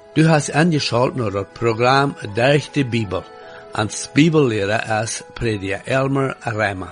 Du hast angeschaut naar het programma Durch die Bibel. Als Bibellehrer ist Prediger Elmer Reimer.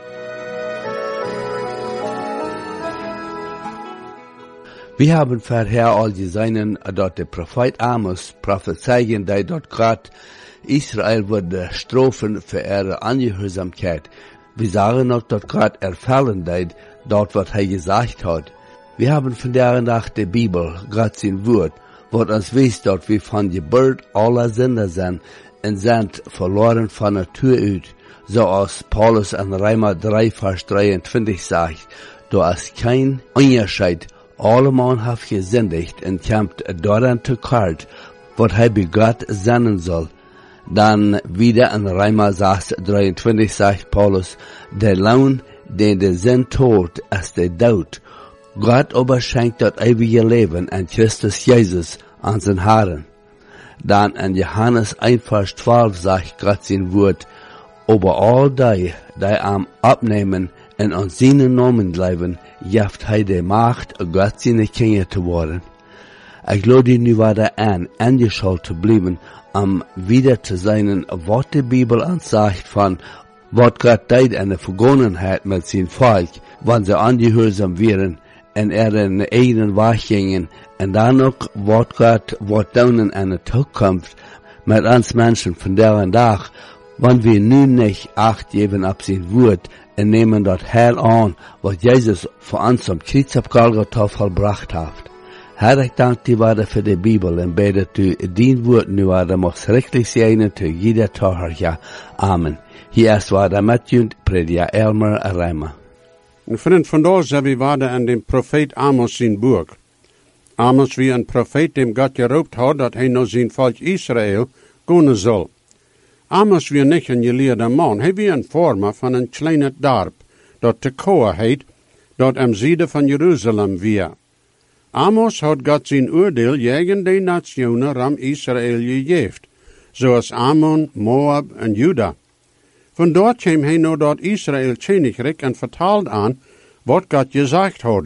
Wir haben vorher all gesehen, dass der Prophet Amos prophezeien, dass dort grad Israel würde strafen für ihre Angehörsamkeit. Wir sagen auch, dass grad erfallen, dort was er gesagt hat. Wir haben von der nach der Bibel, grad sein Wort, wat uns weiß, dass wir von Geburt aller Sünder sind und sind verloren von Natur uit, so als Paulus an Römer 3, Vers 23 sagt, da ist kein Unterschied, alle Mann hat gesündigt und kommt daran zu kalt, was er bei Gott senden soll. Dann wieder an Römer 6, 23 sagt Paulus, der Lohn, den der Sinn tut, ist der Tod. Gott aber schenkt das ewige Leben an Christus Jesus, an den Herrn. Dann in Johannes 1, Vers 12 sagt Gott sein Wort, aber all die am Abnehmen und an seinen Namen bleiben, jaft er die Macht, Gott seine Kinder zu werden. Ich glaube, nu weiter angeschaut zu bleiben, wieder zu sein, was die Bibel uns sagt von, was Gott tut in der Vergangenheit mit seinem Volk, wann sie angehorsam wären, en ihren eigenen Weg gingen, und dann auch, was Gott tun in der Zukunft mit uns Menschen von der Tag, wenn wir nun nicht Acht geben auf sein Wort und nehmen das Heil an, was Jesus für uns am Kreuz auf Golgatha vollbracht hat. Herr, ich danke dir weiter für die Bibel und bete, du dein Wort nu weiter machst richtig sein zu jeder Tag. Amen. Hier ist weiter Matthew, Prediger Elmer Reimer. Een vriend van ons hebben we waarde aan de profeet Amos zijn boek. Amos wie een profeet dem God geroopt had dat hij naar zijn volk Israël gaan zal. Amos wie niet een geleerde man, hij wie een vormer van een kleine dorp, dat Tekoa heet, dat am zuiden van Jeruzalem wie. Amos had God zijn oordeel tegen de nationen ram Israël gegeven, zoals Ammon, Moab en Juda. Van dort kwam hij naar dat Israël Königreich en vertaald aan wat God gezegd had.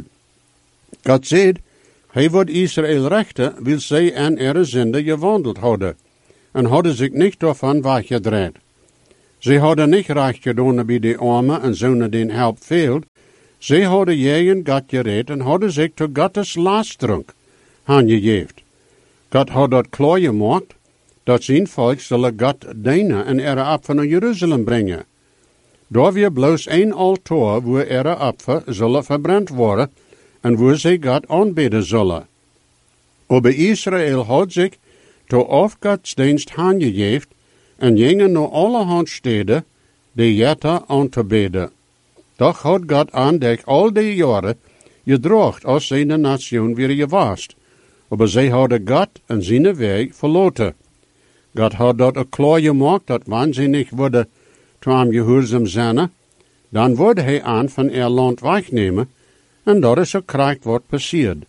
God zei, hij wordt Israël rechten, wil zij en ihre zinde gewandeld hadden, en hadden zich niet daarvan weggedraaid. Zij hadden niet recht gedaan bij de armen en zonen den help veelt. Zij hadden tegen God gereed en hadden zich tot Gottes lastdrunk aangegeven. God had dat klaar gemaakt, dat zijn volk zullen God dienen en ihre Opfer naar Jeruzalem brengen. Daar weer bloos een altaar waar ihre Opfer zullen verbrand worden en waar zij God aanbidden zullen. Aber Israël had zich tot afgodsdienst aangegeven en gingen naar allerhand steden die Jetta aan te bidden. Doch had God aandek al die jaren gedraagd als zijn nation weer gewaast, aber zij hadden God en zijn weg verloten. God had dat ook klaar gemaakt, dat wanneer ze niet worden te hem gehoorzaam zijn, dan wordt hij aan van ihr land wegnemen, en dat is ook krijgt wat passiert.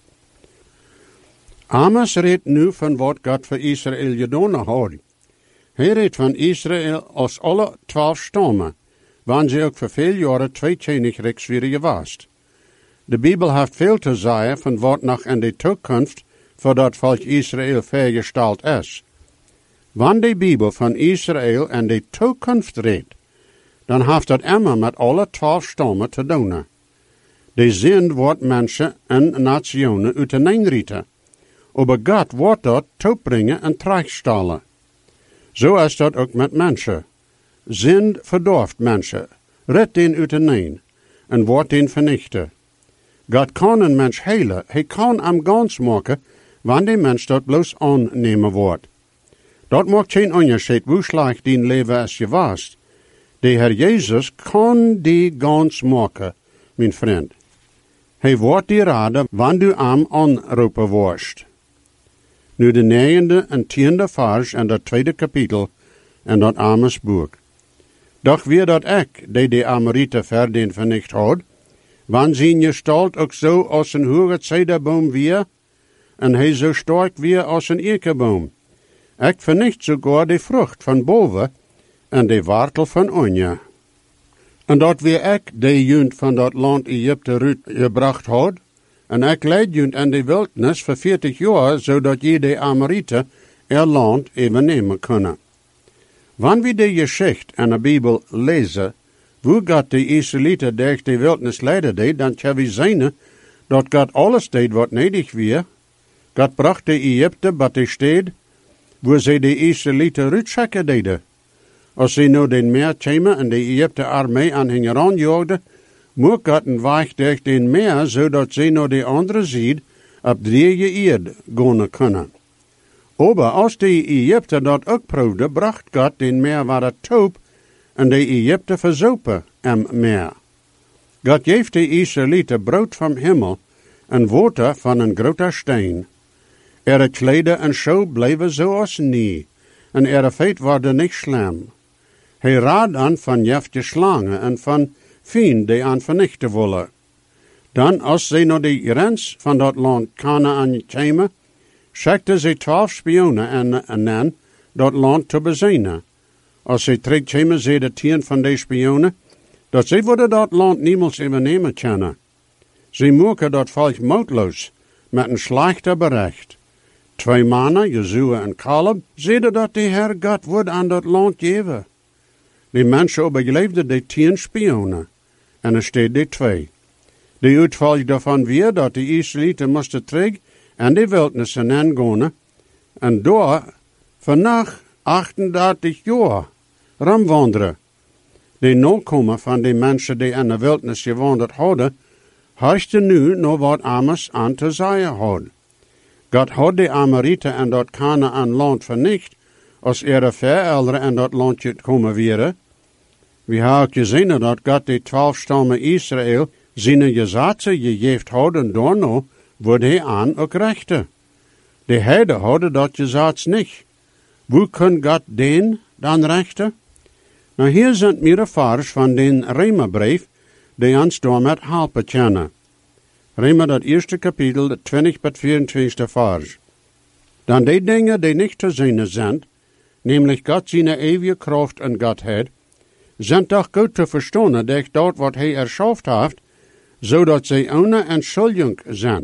Amos redt nu van wat God voor Israël gedaan had. Hij redt van Israël als alle 12 stammen, wanneer ze ook voor veel jaren 2 königrijks weer gewaast. De Bibel heeft veel te zeggen van wat nog in de toekomst voor dat volk Israël vergesteld is. Wanneer de Bibel van Israël en de toekomst redt, dan heeft dat immer met alle 12 stammen te doen. Die zijn wat mensen en nationen uiteenrieten. Aber God wordt dat toebrengen en terechtstellen. Zo is dat ook met mensen. Zind verdorft mensen, redt den uiteen en wordt den vernichten. God kan een mens helen, hij kan hem gans maken, wanneer de mens dat bloos aannemen wordt. Dat maakt geen onderscheid hoe slecht die leven is geweest. De Heer Jezus kan die gans maken, mijn vriend. Hij wordt die raden wanneer du hem aanroepen wordt. Nu de 9e en 10e vers en dat 2e kapitel en dat Amos boek. Doch wie dat ik, die Amorite verdien vernicht had, wanneer zijn gestalt ook zo als een hoge cederboom weer, en hij zo sterk weer als een eikeboom. Ik vernicht sogar de vrucht van boven en de wortel van onder. En dat weer ik de junt van dat land Egypte uit gebracht had, En ik leid junt aan de wildnis voor 40 jaar, zodat je de Amoriten land even nemen kunnen. Wanneer we de geschichte en de Bijbel lezen, hoe God de Israëlieten door de wildnis leiden deed, dan kunnen we zien dat God alles deed wat nodig was. God bracht de Egypten bij de stad, waar ze de Israëlieten uitschekken deden. Als ze nu den meer kwamen en de Egypten armee aan hen aanjaagden, moest God een weg door den meer, zodat ze naar de andere zijde op de eerd gaan kunnen. Maar als de Egypten dat ook proefden, bracht God den meer waar het toop en de Egypten verzopen hem meer. God geeft de Israëlieten brood van hemel en water van een grote steen. Kleden en show bleven zoals nie, en feit worden niet slim. Hij raad aan van jefte slangen en van vien die aan vernichten willen. Dan, als ze naar de grens van dat land Kanaan kwamen, schikte ze 12 spionen en dat land te bezien. Als ze terugkwamen, zeiden 10 van de spionen, dat ze worden dat land niemals overnemen kunnen. Ze maken dat volk moedloos, met een slechte bericht. 2 mannen, Jozua en Caleb, zeiden dat de Heer God wordt aan dat land geven. De mensen overleefden de 10 spionen, en er steed de 2. De uitval daarvan weer dat de Israëlieten moesten terug en de wildnis gaan, en door vannacht 38 jaar rondwandelen. De nakomen van de mensen die in de wildnis gewandeld hadden, harsten nu nog wat Amos aan te zeggen had. God had de Amoriten en dat Kanaan land vernicht, als verouderen en dat landje komen weer. We hebben gezien dat God de 12 stammen Israël zijn gezaten gegeven had en daarna wordt hij aan ook rechten. De heiden hadden dat gezats niet. Hoe kan God den dan rechten? Nou, hier zijn meer vers van den Römerbrief, die ons daarmet helpen kunnen. Römer dat eerste kapitel, de 20 tot 24 vers. Dan die dingen die niet te zien zijn, namelijk God zijn eeuwige kracht en Godheid, zijn toch goed te verstaan dat dat wat hij erschaft heeft, zodat zij ohne entschuldiging zijn.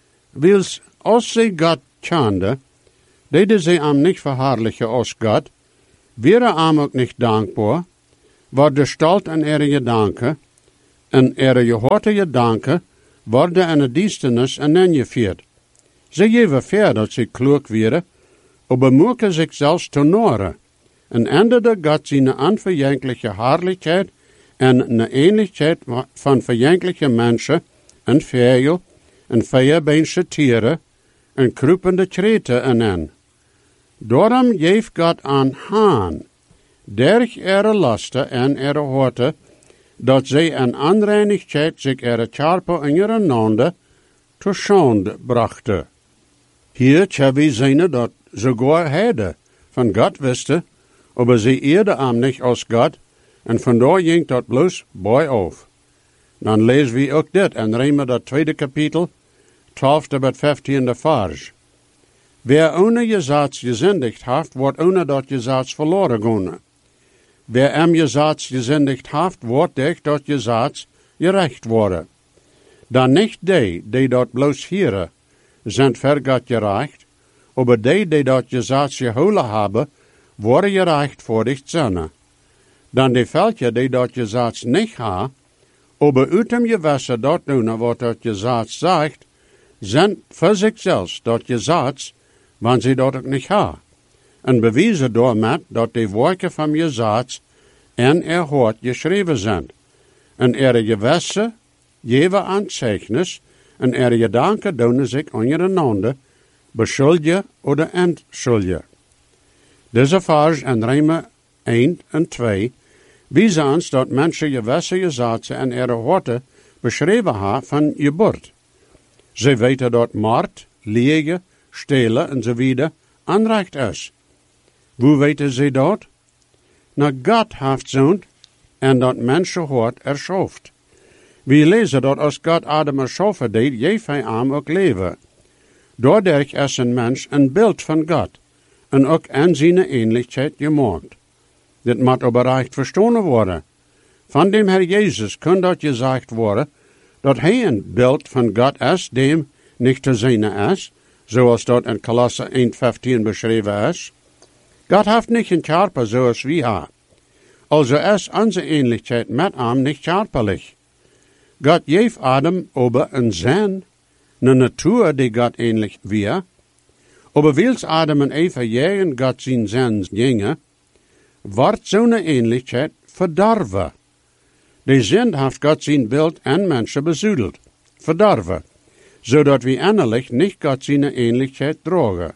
Wils, als zij God kenden, deden zij hem niet verherrlichen als God, wäre hem ook niet dankbaar, waar de stalt en gedanken, en gehoorde gedanken, worden in de dienstenis en ingevierd. Ze geven ver dat ze klug waren, maar moeken zich zelfs te noren, en enderde God zijn onverjankelijke heerlijkheid en een ähnlichkeit van verjankelijke mensen, en vijel, en vijabeense tieren, en kruipende kreten en. Daarom geeft God aan haan, derg lasten en horten, dat zij een onreinigheid zich charpen in ihre nande te schande brachten. Hier kunnen we zien dat sogar heiden van God wisten, maar ze eerden hem niet als God, en vandaar ging dat bloos bij af. Dan lezen we ook dit in Römer dat 2 kapitel, 12 tot 15 vers. Wer ohne gezats gezindigd heeft, wordt ohne dat gezats verloren gaan. Wer gezats gezindigd heeft, wordt durch dat gezats gerecht worden. Dan niet die dat bloos hieren, zijn vergat gerecht, maar die dat gezats gehouden hebben, worden gerecht voor dich zinnen. Dan die veldje die dat gezats niet ha, maar uit hem gewassen dat doen wat dat gezats zegt, zijn voor zichzelf dat gezats, wanneer ze dat ook niet ha. En bewijzen daarmee dat de woorden van gezats en hoort geschreven zijn. En gewassen geven aanzeichnis, en gedanken doen zich ondereinander, beschuldigen of entschuldigen. Deze vers in Römer 1 en 2 wijzen ons dat mensen gewassen gezatsen en hoorten beschreven hebben van geboorte. Ze weten dat moord, liegen, stelen enzovoort aanrecht is. Hoe weten ze dat? Nou, God heeft zo'n en dat mensen hoort erschaft. We lezen dat als God Adam erschaffen deed, geeft hij hem ook leven. Doordat is een mens een beeld van God en ook in zijn ähnlichkeit gemaakt. Dit moet aber recht verstaan worden. Van dem Herr Jezus kan dat gezegd worden, dat hij een beeld van God is, dem niet te zijn is, zoals dat in Kolosser 1:15 beschreven is. God heeft niet een Körper zoals wij hebben. Also is onze ähnlichkeit met hem niet körperlich. God geeft Adam aber een Sinn, eine Natur, die God ähnlich wir. Aber wils Adam en Eva jagen God zijn Sinn gingen, wordt zo'n ähnlichkeit verdorven. De Sinn heeft God zijn beeld en mensen bezoedeld, verdorven, zodat we innerlich niet God zijn ähnlichkeit drogen.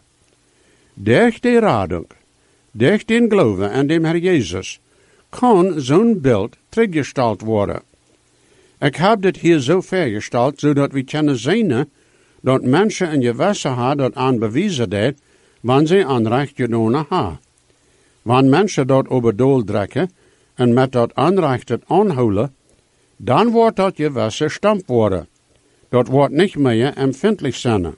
Durch die Radung, durch den Glauben an dem Herr Jesus, kan zo'n beeld teruggesteld worden. Ik heb dit hier zo vergesteld, zodat we kunnen zien dat mensen een gewisse hebben dat aan bewijzen dat, wanneer ze aanrecht genomen hebben. Wanneer mensen dat overdoel trekken en met dat aanrecht het aanhouden, dan wordt dat gewisse stamp worden. Dat wordt niet meer empfindlich zijn.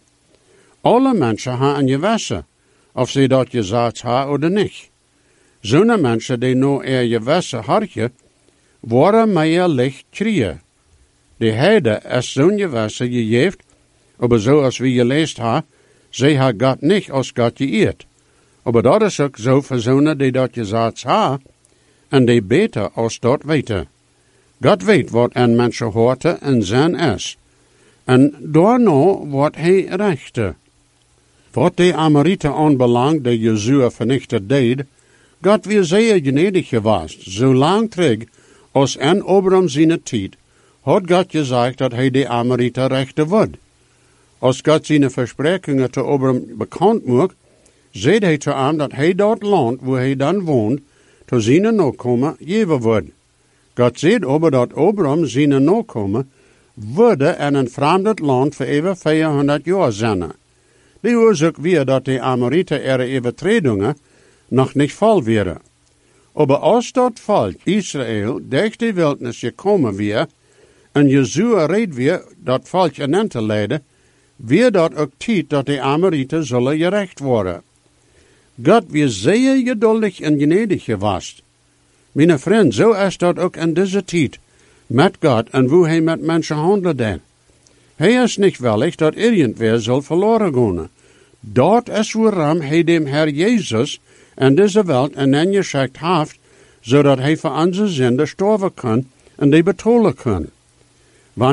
Alle mensen hebben een gewisse, of ze dat gezegd hebben of niet. Zo'n mensen die nou gewisse hartje, worden meer licht krijgen. De heide is zo'n gewisse gegeven, maar zoals we gelezen hebben, zij ha God niet als God geëerd. Maar dat is ook zo voor zo'n die dat gezegd hebben, en die beter als dat weten. God weet wat een mensen hoort en zijn is. En daarna wordt hij rechter. Wat de Amoriten aanbelangt, die Jozua vernichted deed, God weer zeer gnädig geweest, zo lang terug als in Abraham zijn tijd, had God gezegd dat hij de Amoriten rechten wordt. Als God zijn versprechingen te Abraham bekend maakt, zei hij te hem dat hij dat land, waar hij dan woont, te zijn nakomen geven wordt. God zei aber dat Abraham zijn nakomen worden in een vreemd land voor even 400 jaar zijn. De oorzaak weer dat de Amoriten ihre overtredingen nog niet vol wäre. Aber als dat Volk Israël durch die Wildnis gekommen weer, en Jozua reed weer dat Volk in te leiden, weer dat ook tijd dat de Amoriten zullen gerecht worden. God weer zeer geduldig en gnädig geweest. Mijn vriend, zo is dat ook in deze tijd, met God en hoe hij met mensen handelt. Hij is niet willig dat irgendwer zal verloren gaan. Dat is waarom hij dem Herr Jezus in deze wereld een geschickt heeft, zodat hij voor onze zinden sterven kan en die betonen kan.